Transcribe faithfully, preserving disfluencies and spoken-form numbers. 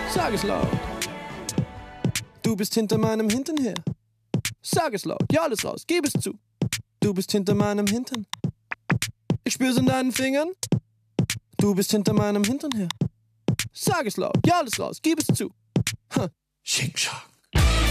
Sag es laut. Du bist hinter meinem Hintern her. Sag es laut, ja alles raus, gib es zu. Du bist hinter meinem Hintern. Ich spür's in deinen Fingern. Du bist hinter meinem Hintern her. Sag es laut, ja alles raus, gib es zu. Ha. Schick, schack.